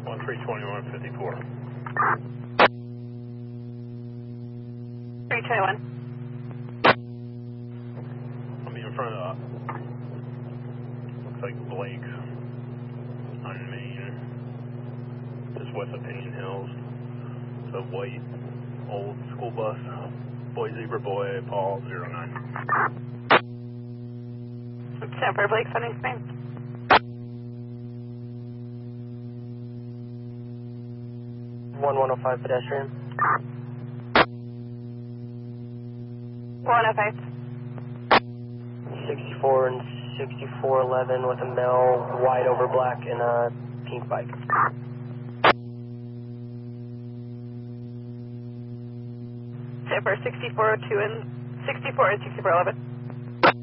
132154. 321. I'll be in front of looks like Blake's on Main, just west of Pinion Hills. It's a white old school bus. Boy Zebra Boy Paul 09. Jennifer Blake, sending Spain. One 105 pedestrian. 105. 64 and 6411 with a male, white over black, and a pink bike. Jennifer 6402 and 64 and 6411.